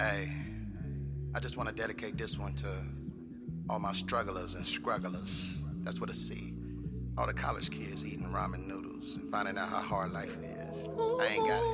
Hey, I just want to dedicate this one to all my strugglers and scrugglers. That's what I see. All the college kids eating ramen noodles and finding out how hard life is. I ain't got it.